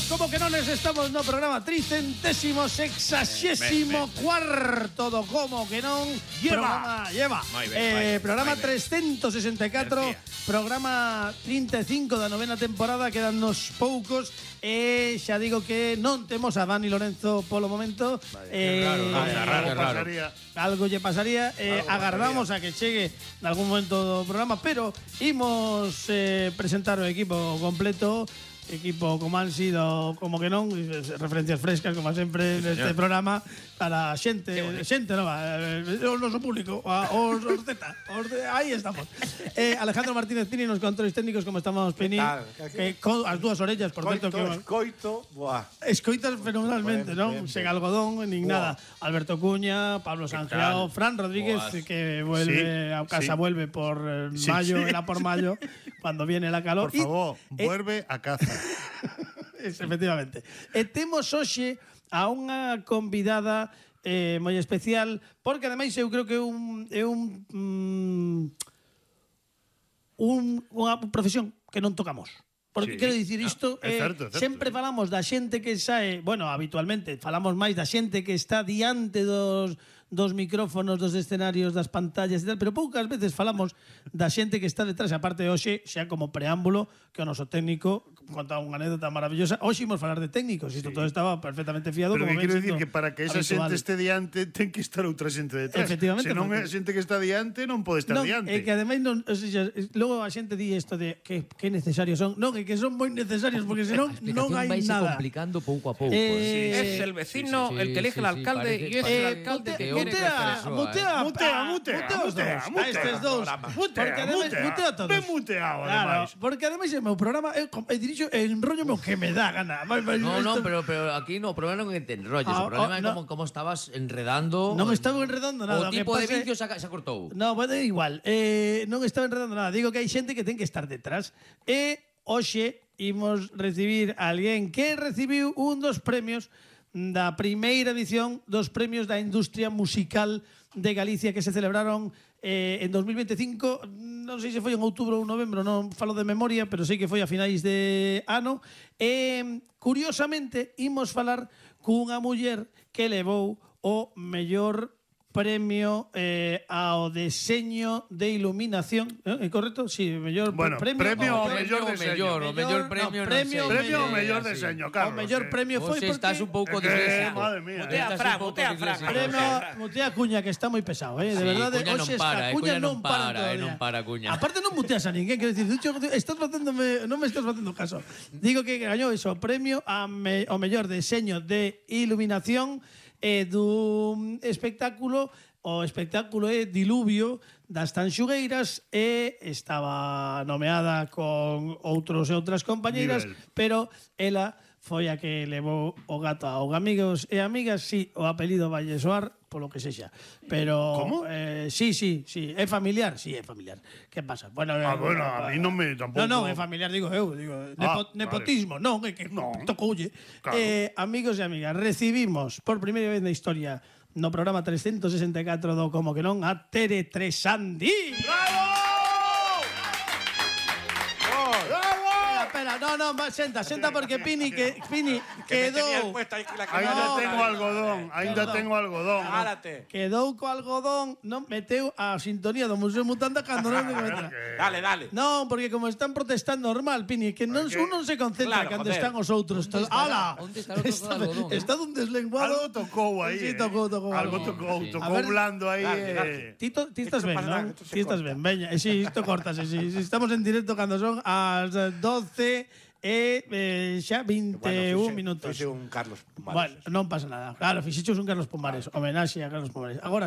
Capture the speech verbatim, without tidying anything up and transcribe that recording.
como que non les estamos no programa tricentésimo sexagésimo cuarto do como que non Lleva. programa lleva Moi ben, eh, moi ben, programa moi ben. trescientos sesenta e catro, Energía. programa trinta e cinco da novena temporada, quedan nos poucos e xa digo que non temos a Dani Lorenzo polo momento. Eh, raro, eh, vaya, raro, Algo pasaría. algo lle pasaría, eh, Algo agardamos a que chegue en algún momento do programa, pero imos eh, presentar o equipo completo, equipo como han sido, como que non, referencias frescas como sempre neste señor. programa para a xente, bonito. xente nova, eh, o noso público, a- os, os Z, os de, aí estamos. Eh, Alejandro Martínez Pini nos controles técnicos, como estamos, Pini, tal? que con as dúas orellas, por certo, Coito, que escoito, buah. escoitas fenomenalmente, Ben, non? ben, Sen ben. algodón, nin Buah. nada. Alberto Cuña, Pablo Sanjeao, tal? Fran Rodríguez, Buah. que vuelve Sí, a casa, sí. vuelve por eh, Sí, mayo, sí. era por mayo, cuando viene la calor. Por favor, Y- eh, vuelve a casa. es, efectivamente. E temos hoxe a unha convidada eh, moi especial, porque ademais eu creo que é un é un mm, un unha profesión que non tocamos. Porque Sí. quero dicir isto, É eh, certo, é certo. sempre falamos da xente que sae, bueno, habitualmente falamos máis da xente que está diante dos dos micrófonos, dos escenarios, das pantallas e tal, pero poucas veces falamos da xente que está detrás. E aparte hoxe, xa como preámbulo, que o noso técnico conta unha anécdota maravillosa. Hoxe imos falar de técnicos, isto todo estaba perfectamente fiado. Pero como que ven quero dicir sendo que para que esa habitual. xente este diante ten que estar outra xente detrás. Efectivamente, Se non porque- é xente que está diante non pode estar Non, diante. é que ademais non, o sea, logo a xente di isto de que que necesarios son. Non, é que son moi necesarios porque senón non hai vai nada. complicando pouco a pouco. Eh, Es el vecino el que elige el alcalde y es Eh, el alcalde mutea, que quiere mutea, crecer. mutea, Mutea, ah, mutea, mutea os mutea, dous, mutea. a estes dous. Mutea, Porque ademais, mutea. mutea todos. Ben muteado, Claro, ademais. porque ademais é o meu programa, eu, com- eu dirixo e enrollo o que me dá gana. Vai, vai, No, no, isto- pero, pero aquí no, o problema non é te enrolles, Ah, o problema oh, é no. como, como estabas enredando. Non estaba enredando nada, o O que tipo de pasa é- vídeo se, se cortou. No, bueno, igual. Eh, non estaba enredando nada. Digo que hai xente que ten que estar detrás. E hoxe imos recibir a alguén que recibiu un dos premios da primeira edición dos premios da industria musical de Galicia que se celebraron eh, en dos mil veinticinco. Non sei se foi en outubro ou novembro, non falo de memoria, pero sei que foi a finais de ano. E, curiosamente, imos falar cunha muller que levou o mellor premio eh, ao deseño de iluminación, ¿eh? ¿É correcto? Sí, mellor Bueno, premio, premio ao ao mellor o deseño. mellor, o mellor no, premio, non premio sei. ao Premio ao mellor- mellor Sí. deseño, O Carlos. mellor eh. premio foi Vos estás un pouco É que, disléxico. madre mía, Mutea eh. Fran, Estás un pouco mutea Fran. disléxico. Premio Mutea Cuña, que está moi pesado, eh? De Sí, verdade, Cuña non hoxe para, está eh, Cuña Cuña non non para para, eh, todavía. non para, Cuña. Aparte non muteas a ninguén, quero dicir, dicho, estás facéndome, non me estás facendo caso. Digo que gañou iso, o premio a me, o mellor deseño de iluminación e dun espectáculo. O espectáculo é Diluvio das Tanxugueiras e estaba nomeada con outros e outras compañeiras, Nivel. pero ela foi a que levou o gato aos amigos e amigas. Sí, o apelido vai soar polo que sexa, pero Como? eh, sí, sí, sí, é familiar, sí, é familiar. Que pasa? Bueno, Ah, eh, bueno, a mí non me tampouco. No, non, é familiar, digo eu, digo, nepo, Ah, nepotismo, non, é que Non. tocoulle. Claro. Eh, amigos e amigas, recibimos por primeira vez na historia no programa trescientos sesenta e catro do Como que non a Tere Tresandí. Espera, espera, no, no, va, senta, senta porque Pini que Pini quedou Ainda No, tengo no, algodón, ainda no. tengo algodón. Agárate. quedou co algodón, non meteu a sintonía do Museo Mutanda cando non digo meter. Dale, dale. Non, porque como están protestando normal, Pini, que non Porque- un non se concentra Claro, cando joder. están os outros. Onde estará- ¡Hala! onde estará o trozo de algodón, eh? Está dun deslenguado. Algo tocou aí. Sí, eh. tocou, tocou. Algo algo. tocou, Sí. A tocou ver, blando aí. dale, eh. dale. Ti, to- ti estás Esto ben, pasa nada, non? esto se Ti estás corta. ben, veña. E si, isto cortase, si, si estamos en directo cando son as doce e eh, xa vinte e un minutos. Fixe un Carlos Pumares. Bueno, non pasa nada. Claro, fixeches un Carlos Pomares, homenaxe a Carlos Pomares. Agora